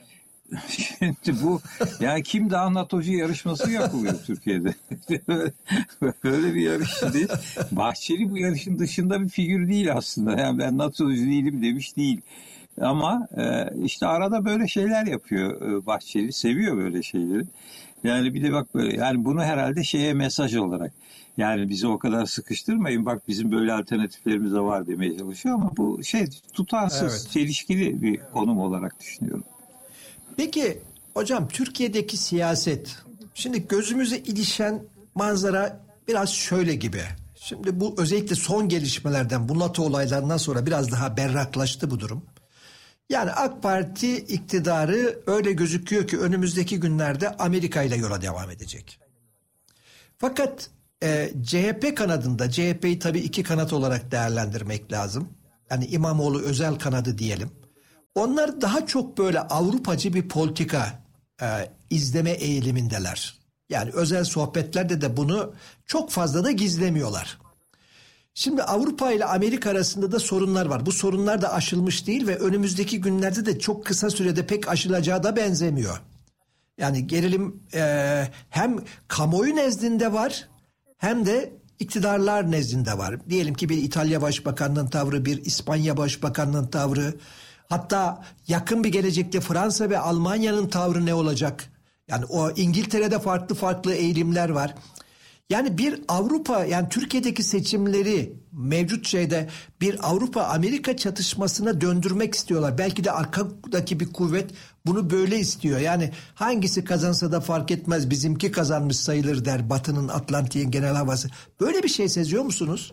Şimdi bu yani kim daha NATO'cu yarışması yapılıyor Türkiye'de. Böyle bir yarış değil. Bahçeli bu yarışın dışında bir figür değil aslında. Yani ben NATO'cu değilim demiş değil. Ama işte arada böyle şeyler yapıyor Bahçeli. Seviyor böyle şeyleri. Yani bir de bak böyle, yani bunu herhalde mesaj olarak, yani bizi o kadar sıkıştırmayın, bak bizim böyle alternatiflerimiz de var demeye çalışıyor ama bu tutarsız, Evet. çelişkili bir konum olarak düşünüyorum. Peki hocam, Türkiye'deki siyaset, şimdi gözümüze ilişen manzara biraz şöyle gibi. Şimdi bu özellikle son gelişmelerden, bu NATO olaylarından sonra biraz daha berraklaştı bu durum. Yani AK Parti iktidarı öyle gözüküyor ki önümüzdeki günlerde Amerika ile yola devam edecek. Fakat CHP kanadında, CHP'yi tabii iki kanat olarak değerlendirmek lazım. Yani İmamoğlu özel kanadı diyelim. Onlar daha çok böyle Avrupacı bir politika izleme eğilimindeler. Yani özel sohbetlerde de bunu çok fazla da gizlemiyorlar. Şimdi Avrupa ile Amerika arasında da sorunlar var. Bu sorunlar da aşılmış değil ve önümüzdeki günlerde de çok kısa sürede pek aşılacağı da benzemiyor. Yani gerilim hem kamuoyu nezdinde var hem de iktidarlar nezdinde var. Diyelim ki bir İtalya Başbakanı'nın tavrı, bir İspanya Başbakanı'nın tavrı, hatta yakın bir gelecekte Fransa ve Almanya'nın tavrı ne olacak? Yani o İngiltere'de farklı eğilimler var. Yani bir Avrupa, yani Türkiye'deki seçimleri mevcut bir Avrupa-Amerika çatışmasına döndürmek istiyorlar. Belki de arkadaki bir kuvvet bunu böyle istiyor. Yani hangisi kazansa da fark etmez, bizimki kazanmış sayılır der Batı'nın, Atlantik'in genel havası. Böyle bir şey seziyor musunuz?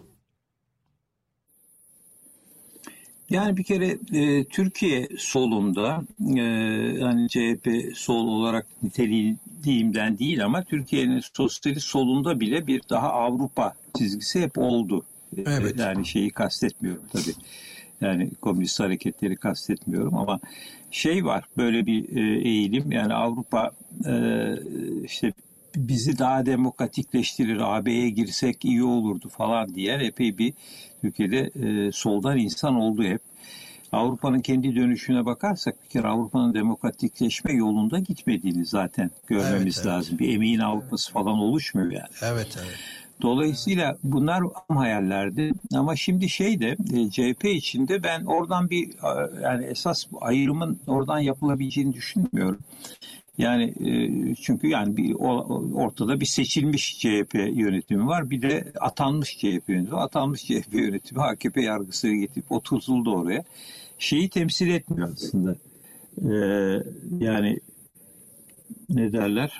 Yani bir kere Türkiye solunda, yani CHP sol olarak nitelediğimden değil ama Türkiye'nin sosyalist solunda bile bir daha Avrupa çizgisi hep oldu. Evet. Yani şeyi kastetmiyorum tabii. Yani komünist hareketleri kastetmiyorum ama var böyle bir eğilim, yani Avrupa işte bizi daha demokratikleştirir, AB'ye girsek iyi olurdu falan diyen epey bir Türkiye'de soldan insan oldu hep. Avrupa'nın kendi dönüşüne bakarsak bir kere Avrupa'nın demokratikleşme yolunda gitmediğini zaten görmemiz lazım. Bir emin Avrupa'sı falan oluşmuyor yani. Evet. Dolayısıyla bunlar hayallerdi ama şimdi CHP içinde ben oradan yani esas ayrımın oradan yapılabileceğini düşünmüyorum. Yani çünkü yani ortada bir seçilmiş CHP yönetimi var, bir de atanmış CHP yönetimi var. Atanmış CHP yönetimi AKP yargısına getirip oturtuldu oraya. Temsil etmiyor aslında. Yani ne derler?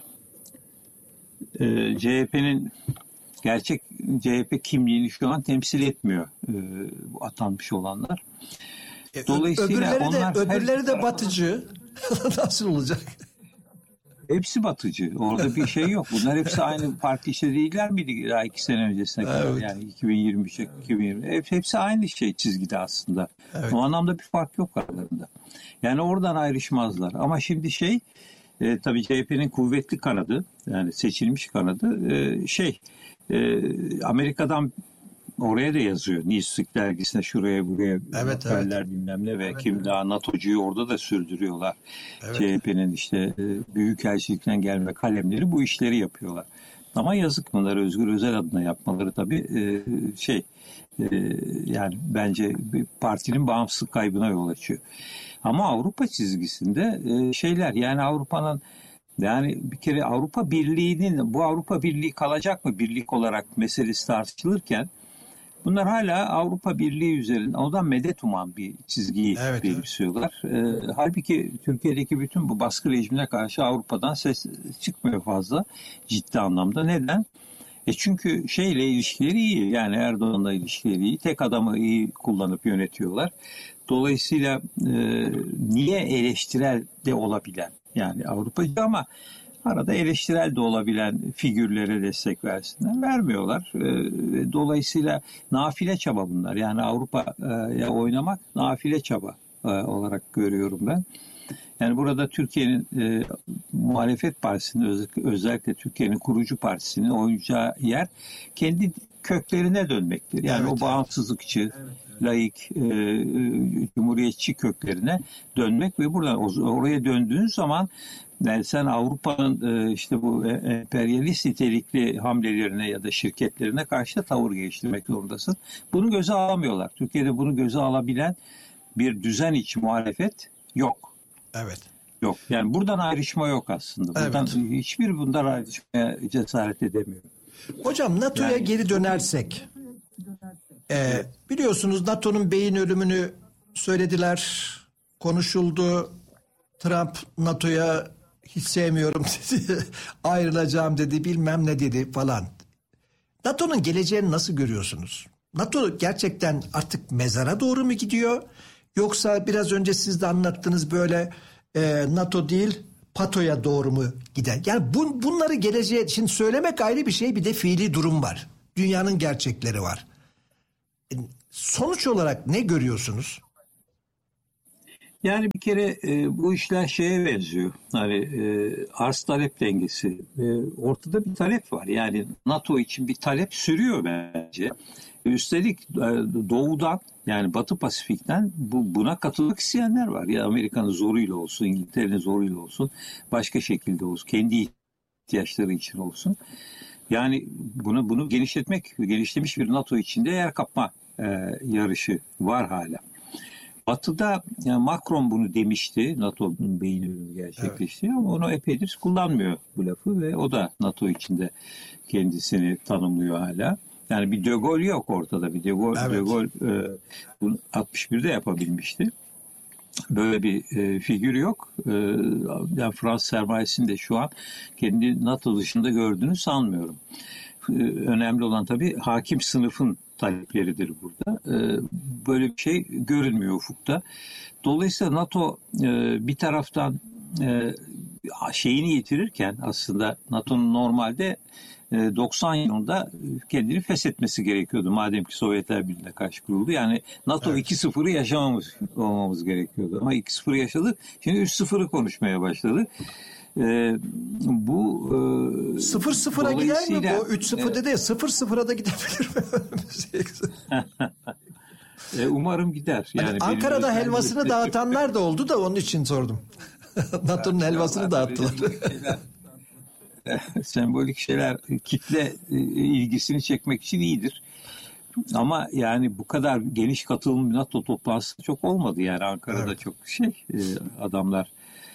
CHP'nin gerçek CHP kimliğini şu an temsil etmiyor bu atanmış olanlar. Dolayısıyla öbürleri de batıcı. Nasıl olacak? Hepsi batıcı. Orada bir şey yok. Bunlar hepsi aynı parti değiller miydi daha 2 sene öncesine kadar? Evet. Yani 2023'e 2020. Hepsi aynı çizgide aslında. Evet. O anlamda bir fark yok aralarında. Yani oradan ayrışmazlar. Ama şimdi tabii CHP'nin kuvvetli kanadı, yani seçilmiş kanadı Amerika'dan oraya da yazıyor. Newsweek dergisine, şuraya buraya haberler bilmem ne ve kim daha NATO'cuyu orada da sürdürüyorlar. Evet. CHP'nin büyükelçilikten gelme kalemleri bu işleri yapıyorlar. Ama yazık, bunları Özgür Özel adına yapmaları tabii yani bence partinin bağımsızlık kaybına yol açıyor. Ama Avrupa çizgisinde yani Avrupa'nın, yani bir kere Avrupa Birliği'nin, bu Avrupa Birliği kalacak mı birlik olarak meselesi tartışılırken bunlar hala Avrupa Birliği üzerinde ondan medet uman bir çizgiyi benimsiyorlar. Halbuki Türkiye'deki bütün bu baskı rejimine karşı Avrupa'dan ses çıkmıyor fazla ciddi anlamda. Neden? Çünkü ilişkileri iyi, yani Erdoğan'la ilişkileri iyi. Tek adamı iyi kullanıp yönetiyorlar. Dolayısıyla niye eleştirel de olabilen, yani Avrupa'cı ama arada eleştirel de olabilen figürlere destek versinler. Vermiyorlar. Dolayısıyla nafile çaba bunlar. Yani Avrupa'ya oynamak nafile çaba olarak görüyorum ben. Yani burada Türkiye'nin muhalefet partisinin, özellikle Türkiye'nin kurucu partisinin oynayacağı yer kendi köklerine dönmektir. Yani o bağımsızlıkçı, laik, cumhuriyetçi köklerine dönmek ve buradan oraya döndüğün zaman yani sen Avrupa'nın işte bu emperyalist nitelikli hamlelerine ya da şirketlerine karşı da tavır geliştirmek zorundasın. Bunu göze alamıyorlar. Türkiye'de bunu göze alabilen bir düzen içi muhalefet yok. Evet. Yok. Yani buradan ayrışma yok aslında. Buradan hiçbir bundan ayrışmaya cesaret edemiyor. Hocam NATO'ya geri dönersek, biliyorsunuz NATO'nun beyin ölümünü söylediler, konuşuldu. Trump NATO'ya hiç sevmiyorum dedi, ayrılacağım dedi, bilmem ne dedi falan. NATO'nun geleceğini nasıl görüyorsunuz? NATO gerçekten artık mezara doğru mu gidiyor? Yoksa biraz önce siz de anlattınız böyle NATO değil PATO'ya doğru mu gider? Yani bunları geleceğe şimdi söylemek ayrı bir şey, bir de fiili durum var. Dünyanın gerçekleri var. Sonuç olarak ne görüyorsunuz? Yani bir kere bu işler şeye benziyor. Hani arz talep dengesi. Ortada bir talep var. Yani NATO için bir talep sürüyor bence. Üstelik doğudan yani Batı Pasifik'ten buna katılmak isteyenler var. Ya Amerika'nın zoruyla olsun, İngiltere'nin zoruyla olsun, başka şekilde olsun, kendi ihtiyaçları için olsun. Yani bunu geliştirmiş bir NATO içinde yer kapma yarışı var hala. Batı'da yani Macron bunu demişti. NATO'nun beyin ölümü gerçekleşti ama onu epeydir kullanmıyor bu lafı ve o da NATO içinde kendisini tanımlıyor hala. Yani bir De Gaulle yok ortada. Bir De Gaulle bunu 61'de yapabilmişti. Böyle bir figür yok. Yani Fransız sermayesini de şu an kendi NATO dışında gördüğünü sanmıyorum. Önemli olan tabii hakim sınıfın talepleridir burada. Böyle bir şey görünmüyor ufukta. Dolayısıyla NATO bir taraftan şeyini yitirirken aslında NATO'nun normalde 90 yılında kendini feshetmesi gerekiyordu. Madem ki Sovyetler Birliği'ne karşı kuruldu. Yani NATO 2-0'ı yaşamamız olmamız gerekiyordu. Ama 2-0'ı yaşadık. Şimdi 3-0'ı konuşmaya başladı. Bu 0-0'a gider mi bu? 3-0'da değil 0-0'a da gidebilir mi? Umarım gider. Yani Ankara'da helvasını dağıtanlar da oldu da onun için sordum. NATO'nun helvasını dağıttılar. Sembolik şeyler kitle ilgisini çekmek için iyidir. Ama yani bu kadar geniş katılım NATO toplantısı çok olmadı. Yani Ankara'da çok adamlar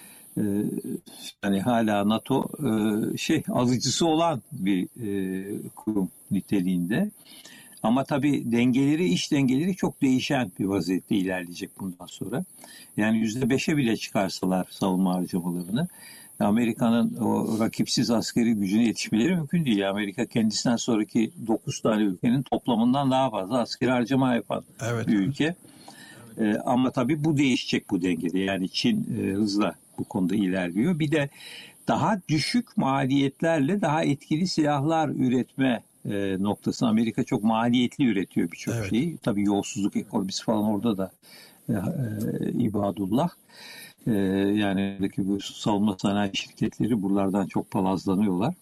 yani hala NATO alıcısı olan bir kurum niteliğinde. Ama tabii iş dengeleri çok değişen bir vaziyette ilerleyecek bundan sonra. Yani %5'e bile çıkarsalar savunma harcamalarını Amerika'nın o rakipsiz askeri gücüne yetişmeleri mümkün değil. Amerika kendisinden sonraki 9 tane ülkenin toplamından daha fazla askeri harcama yapan bir ülke. Ama tabii bu değişecek bu dengede. Yani Çin hızla bu konuda ilerliyor. Bir de daha düşük maliyetlerle daha etkili silahlar üretme noktasında Amerika çok maliyetli üretiyor birçok şeyi. Tabii yolsuzluk ekonomisi falan orada da ibadullah. Yani bu savunma sanayi şirketleri buralardan çok palazlanıyorlar.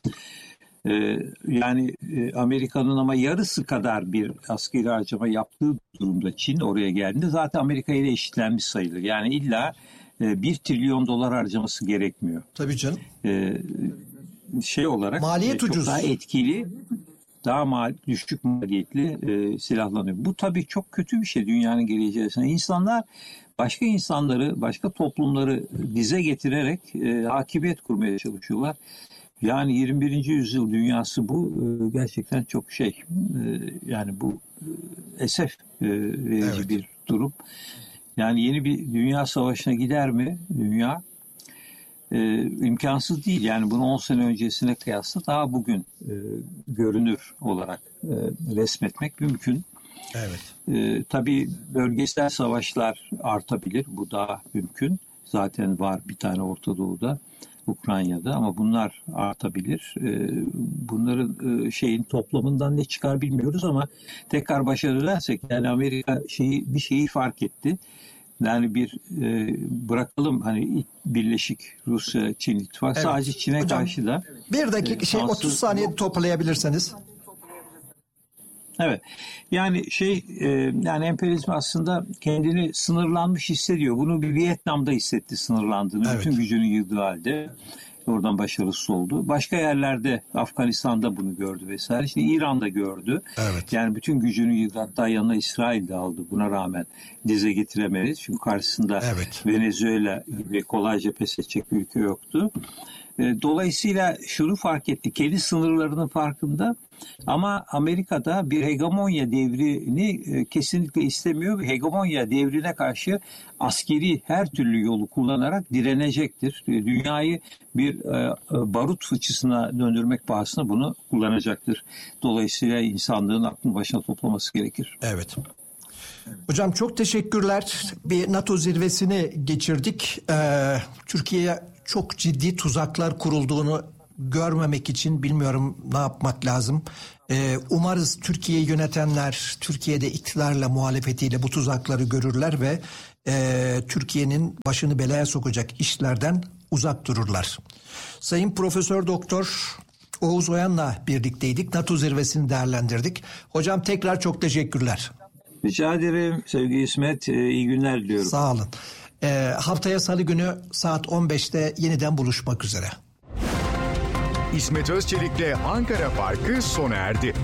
Yani Amerika'nın ama yarısı kadar bir askeri harcama yaptığı durumda Çin oraya geldiğinde zaten Amerika ile eşitlenmiş sayılır. Yani illa $1 trilyon harcaması gerekmiyor. Tabii canım. Olarak maliyet çok ucuz. daha etkili, daha düşük maliyetli silahlanıyor. Bu tabii çok kötü bir şey dünyanın geleceği açısından. İnsanlar başka insanları, başka toplumları dize getirerek hakimiyet kurmaya çalışıyorlar. Yani 21. yüzyıl dünyası bu. Gerçekten çok yani bu esef verici bir durum. Yani yeni bir dünya savaşına gider mi dünya? İmkansız değil. Yani bunu 10 sene öncesine kıyasla daha bugün görünür olarak resmetmek mümkün. Tabii bölgesel savaşlar artabilir. Bu daha mümkün. Zaten var bir tane Orta Doğu'da, Ukrayna'da ama bunlar artabilir. Bunların toplamından ne çıkar bilmiyoruz ama tekrar başarırlarsak yani Amerika bir şeyi fark etti. Yani bırakalım hani Birleşik Rusya, Çin ittifakı sadece Çin'e karşı da. Bir dakika 30 saniye toparlayabilirseniz. Evet. Yani yani emperyalizm aslında kendini sınırlanmış hissediyor. Bunu bir Vietnam'da hissetti sınırlandığını. Evet. Bütün gücünü yığdığı halde oradan başarısız oldu. Başka yerlerde, Afganistan'da bunu gördü vesaire. Şimdi İran'da gördü. Evet. Yani bütün gücünü yığdı. Hatta yanına İsrail de aldı. Buna rağmen dize getiremedi. Çünkü karşısında Venezuela gibi kolayca pes edecek bir ülke yoktu. Dolayısıyla şunu fark etti. Kendi sınırlarının farkında ama Amerika'da bir hegemonya devrini kesinlikle istemiyor. Hegemonya devrine karşı askeri her türlü yolu kullanarak direnecektir. Dünyayı bir barut fıçısına döndürmek pahasına bunu kullanacaktır. Dolayısıyla insanlığın aklını başına toplaması gerekir. Evet. Hocam çok teşekkürler. Bir NATO zirvesini geçirdik. Türkiye'ye çok ciddi tuzaklar kurulduğunu görmemek için bilmiyorum ne yapmak lazım. Umarız Türkiye'yi yönetenler, Türkiye'de iktidarla muhalefetiyle bu tuzakları görürler ve Türkiye'nin başını belaya sokacak işlerden uzak dururlar. Sayın Profesör Doktor Oğuz Oyan'la birlikteydik. NATO zirvesini değerlendirdik. Hocam tekrar çok teşekkürler. Rica ederim sevgili İsmet. İyi günler diliyorum. Sağ olun. Haftaya Salı günü saat 15'te yeniden buluşmak üzere. İsmet Özçelik'le Ankara Farkı sona erdi.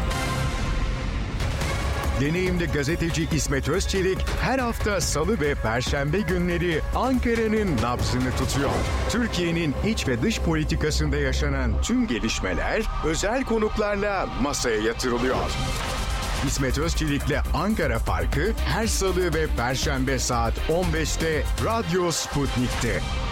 Deneyimli gazeteci İsmet Özçelik her hafta Salı ve Perşembe günleri Ankara'nın nabzını tutuyor. Türkiye'nin iç ve dış politikasında yaşanan tüm gelişmeler özel konuklarla masaya yatırılıyor. İsmet Özçelik'le Ankara Farkı her Salı ve Perşembe saat 15'te Radyo Sputnik'te.